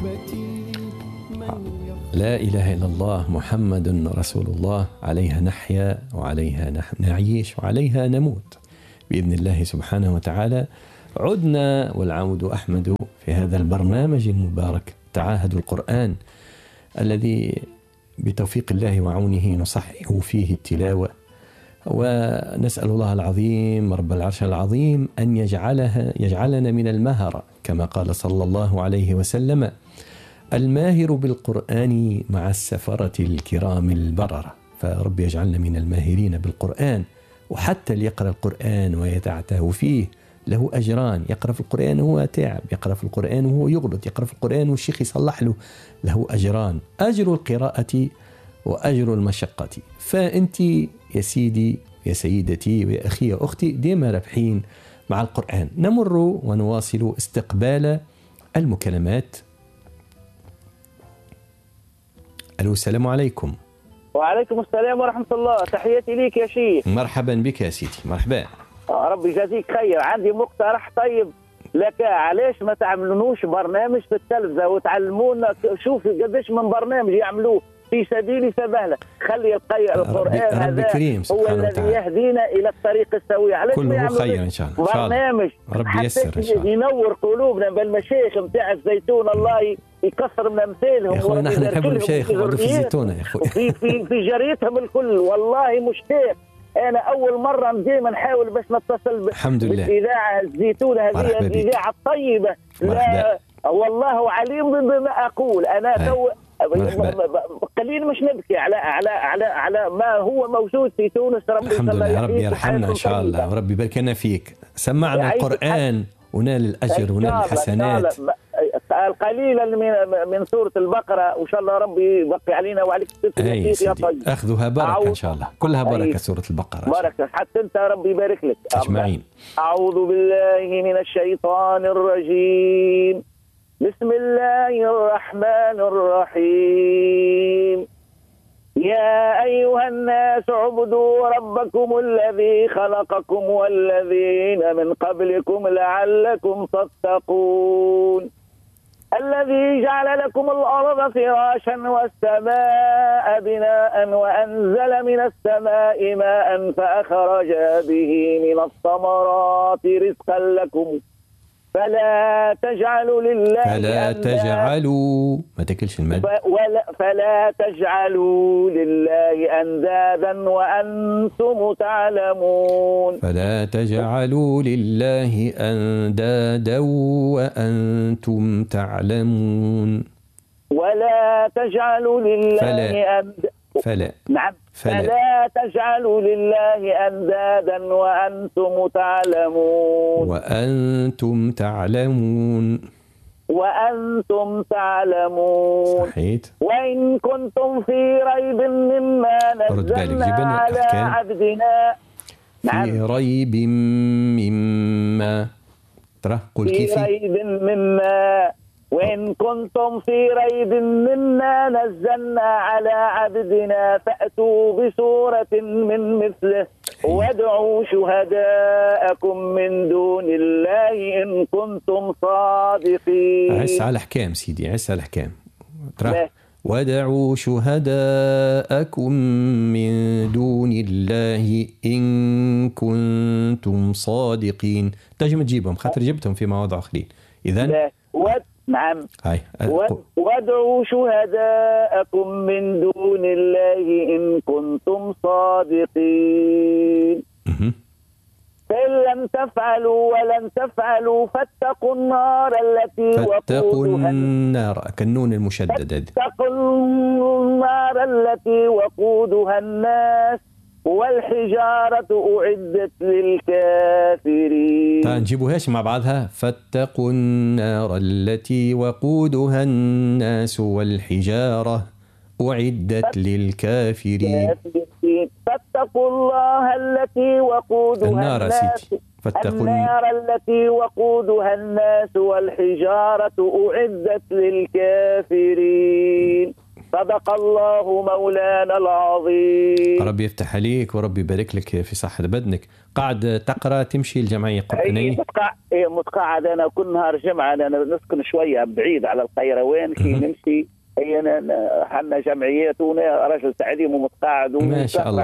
لا إله إلا الله محمد رسول الله، عليها نحيا وعليها نعيش وعليها نموت بإذن الله سبحانه وتعالى. عدنا والعود أحمد في هذا البرنامج المبارك تعاهد القرآن، الذي بتوفيق الله وعونه نصحح فيه التلاوة، ونسأل الله العظيم رب العرش العظيم أن يجعلنا من المهرة، كما قال صلى الله عليه وسلم: الماهر بالقرآن مع السفرة الكرام البررة. فرب يجعلنا من الماهرين بالقرآن. وحتى اللي يقرأ القرآن ويتعته فيه له أجران: يقرأ في القرآن وهو تعب، يقرأ في القرآن وهو يغلط، يقرأ في القرآن والشيخ يصلح له أجران: أجر القراءة وأجر المشقة. فأنت يا سيدي يا سيدتي ويا أخي يا أختي ديما رابحين مع القرآن. نمر ونواصل استقبال المكالمات. ألو، السلام عليكم. وعليكم السلام ورحمة الله. تحياتي ليك يا شيخ. مرحبا بك يا سيدي. مرحبا. ربي يجازيك خير. عندي مقترح طيب لك، علاش ما تعملونوش برنامج في التلفزة وتعلمونا؟ شوف قديش من برنامج يعملوه في سبيل سبهلة. خلي القرآن هذا هو الذي يهدينا إلى الطريق السوي. علاش كله خير إن شاء الله. برنامج ربي ييسر إن شاء الله، ينور قلوبنا بالمشايخ نتاع الزيتون، الله يكثر من امثالهم. يا اخوي نحن نحب المشايخ يقعدوا في الزيتونه يا اخوي، في جريتهم الكل. والله مشتاق. انا اول مره ديما نحاول باش نتصل الحمد لله بالاذاعه الزيتونه هذه، الاذاعه الطيبه. لا والله عليم بما اقول انا. تو قليل مش نبكي على ما هو موجود في تونس. الحمد لله، ربي يرحمنا ان شاء الله وربي يبارك لنا فيك. سمعنا القرآن ونال الأجر ونال الحسنات. القليل من سورة البقرة وإن شاء الله ربي يبقي علينا وعليك يا طيب. أخذها بركة إن شاء الله، كلها بركة سورة البقرة. بركة حتى أنت ربي يبارك لك أجمعين. أعوذ بالله من الشيطان الرجيم. بسم الله الرحمن الرحيم. يا أيها الناس اعبدوا ربكم الذي خلقكم والذين من قبلكم لعلكم تتقون. الذي جعل لكم الأرض فراشا والسماء بناء وأنزل من السماء ماء فأخرج به من الثمرات رزقا لكم فلا تجعلوا لله ما تاكلش المال. فلا تجعلوا لله أندادا وأنتم تعلمون. فلا تجعلوا لله أندادا وأنتم تعلمون. ولا تجعلوا لله فلا تجعلوا لله أندادا وأنتم تعلمون. وأنتم تعلمون. صحيح. وإن كنتم في ريب مما نزلنا على عبدنا. في ريب مما قل كيف في ريب مما. وإن كنتم في ريب مما نزلنا على عبدنا فأتوا بسورة من مثله وادعوا شهداءكم من دون الله إن كنتم صادقين. عس على الأحكام سيدي، عس على الأحكام. وادعوا شهداءكم من دون الله إن كنتم صادقين. تجم تجيبهم خاطر جبتهم في مواضع آخرين. إذن نعم. وادعوا شهداءكم من دون الله إن كنتم صادقين. فإن لم تفعلوا ولن تفعلوا فاتقوا النار التي وقودها النار كالنون المشدد. فاتقوا النار التي وقودها الناس والحجارة أعدت للكافرين. نجيبوهاش مع بعضها. فاتقوا النار التي وقودها الناس والحجارة أعدت للكافرين. فاتقوا الله التي وقودها النار الناس. النار التي وقودها الناس والحجارة أعدت للكافرين. صدق الله مولانا العظيم. ربي يفتح عليك وربي يبارك لك في صحة بدنك. قاعد تقرأ تمشي الجمعية القرآنية؟ متقاعد أنا كل نهار جمعة. أنا نسكن شوية بعيد على القيروان كي نمشي. حنا جمعياتنا رجل تعليم ومتقاعد ما شاء الله.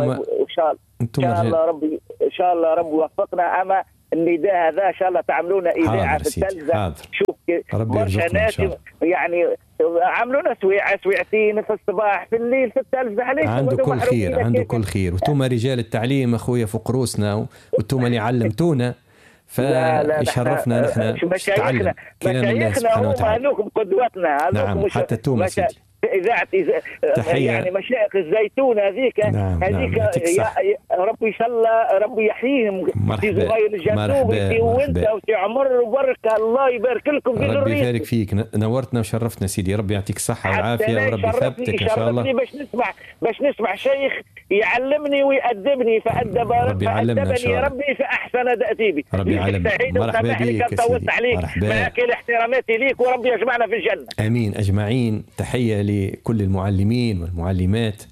إن شاء الله رب وفقنا. أما النداء هذا إن شاء الله تعملونا إذاعة في التلفزة. شوف برشا ناس يعني عملونا سويعتين في الصباح في الليل في التلفزة. عنده كل خير، عنده كل خير. وتوما رجال التعليم أخويا فوق روسنا، وتوما اللي علمتونا، فيشرفنا نحن مشايخنا هم هذوكم قدوتنا. نعم حتى توما سيدي. إذاعة يعني مشايخ الزيتون هذيك. ربي إن شاء الله ربي يحييهم في صغير الجنوبي وانت وسي عمر وبركة. الله يبارك لكم في ذريتكم. ربي يبارك فيك، نورتنا وشرفتنا سيدي. ربي يعطيك الصحة والعافية وربي يثبتك إن شاء الله. باش نسمع شيخ يعلمني ويأدبني فأدبني ربي فأحسن تأديبي. ربي يعلم. مرحبا بك طولت عليك. معك احتراماتي ليك وربي يجمعنا في الجنة. آمين أجمعين. تحية لكل المعلمين والمعلمات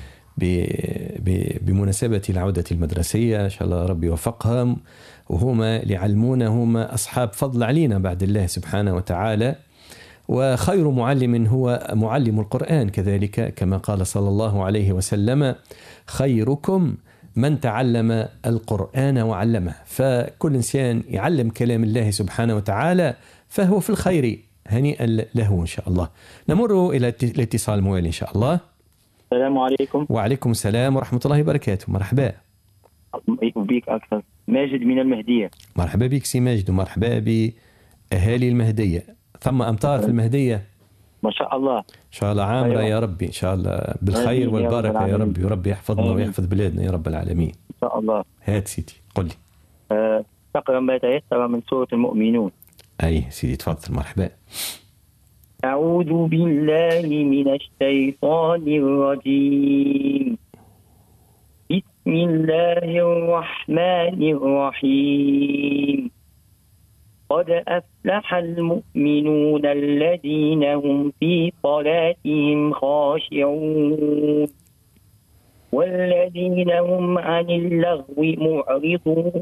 بمناسبة العودة المدرسية. إن شاء الله ربي يوفقهم، وهما اللي يعلمونا هما أصحاب فضل علينا بعد الله سبحانه وتعالى. وخير معلم هو معلم القرآن كذلك، كما قال صلى الله عليه وسلم: خيركم من تعلم القرآن وعلمه. فكل إنسان يعلم كلام الله سبحانه وتعالى فهو في الخير. هنيئا له إن شاء الله. نمر إلى الاتصال الموالي إن شاء الله. السلام عليكم. وعليكم السلام ورحمة الله وبركاته. مرحبا بك أكثر. ماجد من المهدية. مرحبا بك سي ماجد، ومرحبا بأهالي المهدية. ثم أمطار في المهدية ما شاء الله. إن شاء الله عامرة يا ربي، إن شاء الله بالخير والبركة يا ربي، وربي يحفظنا ويحفظ بلادنا يا رب العالمين إن شاء الله. هات سيدي قل لي. تقرأ ما تيسر من سورة المؤمنون. أي سيدي تفضل. مرحبا. أعوذ بالله من الشيطان الرجيم. بسم الله الرحمن الرحيم. قد أفلح المؤمنون الذين هم في صلاتهم خاشعون والذين هم عن اللغو معرضون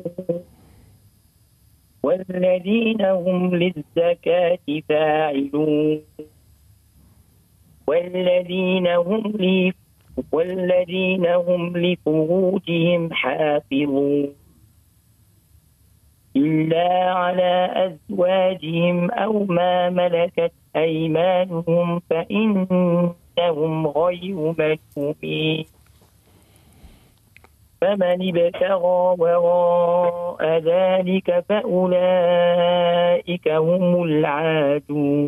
والذين هم للزكاة فاعلون والذين هم لفروجهم حافظون إلا على أزواجهم أو ما ملكت أيمانهم فإنهم غير ملومين. فمن ابتغى وراء ذلك فأولئك هم العادون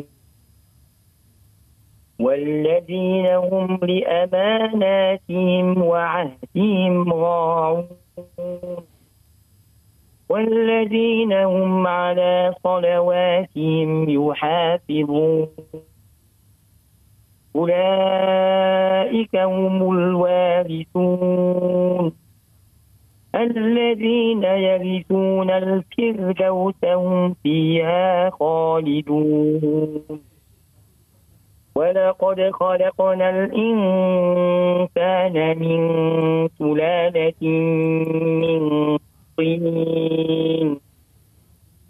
والذين هم لأماناتهم وعهدهم راعون والذين هم على صلواتهم يحافظون. أولئك هم الوارثون الذين يرثون الفردوس هم فيها خالدون. ولقد خلقنا الإنسان من سلالة من طين